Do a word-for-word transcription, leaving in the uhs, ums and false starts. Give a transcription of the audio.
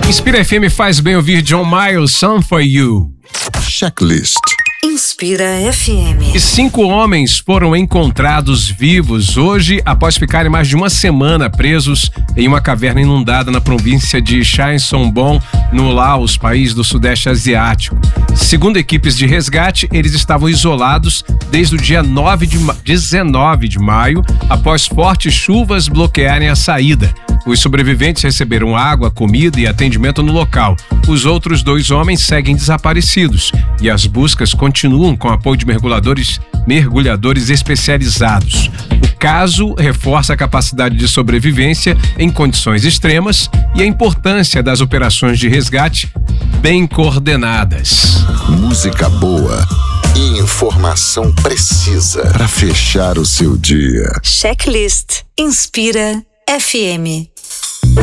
Inspira F M faz bem ouvir John Miles, Song for You. Checklist. Inspira F M. E cinco homens foram encontrados vivos hoje após ficarem mais de uma semana presos em uma caverna inundada na província de Chaen Son Bon, no Laos, país do Sudeste Asiático. Segundo equipes de resgate, eles estavam isolados desde o dia nove de ma... dezenove de maio, após fortes chuvas bloquearem a saída. Os sobreviventes receberam água, comida e atendimento no local. Os outros dois homens seguem desaparecidos e as buscas continuam com apoio de mergulhadores, mergulhadores especializados. O caso reforça a capacidade de sobrevivência em condições extremas e a importância das operações de resgate bem coordenadas. Música boa e informação precisa para fechar o seu dia. Checklist Inspira F M.